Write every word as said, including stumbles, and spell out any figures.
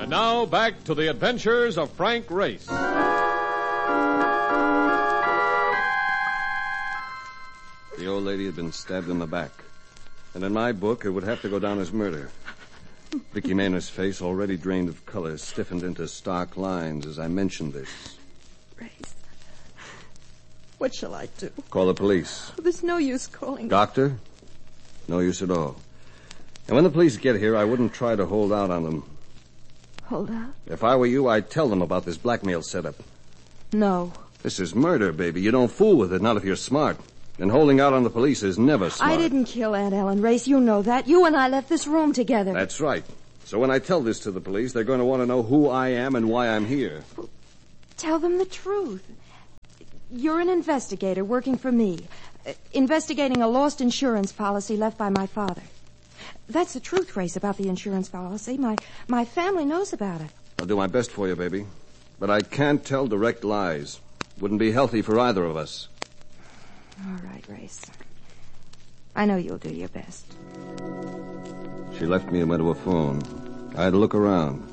And now, back to the adventures of Frank Race. The old lady had been stabbed in the back. And in my book, it would have to go down as murder. Vicky Maynard's face, already drained of color, stiffened into stark lines as I mentioned this. Race, what shall I do? Call the police. Oh, there's no use calling. Doctor? No use at all. And when the police get here, I wouldn't try to hold out on them. Hold out? If I were you, I'd tell them about this blackmail setup. No. This is murder, baby. You don't fool with it, not if you're smart. And holding out on the police is never smart. I didn't kill Aunt Ellen, Race. You know that. You and I left this room together. That's right. So when I tell this to the police, they're going to want to know who I am and why I'm here. Well, tell them the truth. You're an investigator working for me, uh, investigating a lost insurance policy left by my father. That's the truth, Race, about the insurance policy. My my family knows about it. I'll do my best for you, baby. But I can't tell direct lies. Wouldn't be healthy for either of us. All right, Race. I know you'll do your best. She left me and went to a phone. I had to look around.